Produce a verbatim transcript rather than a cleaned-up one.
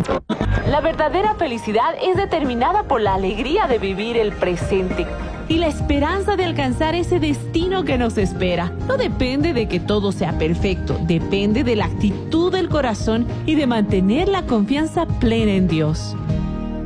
La verdadera felicidad es determinada por la alegría de vivir el presente y la esperanza de alcanzar ese destino que nos espera. No depende de que todo sea perfecto, depende de la actitud del corazón y de mantener la confianza plena en Dios.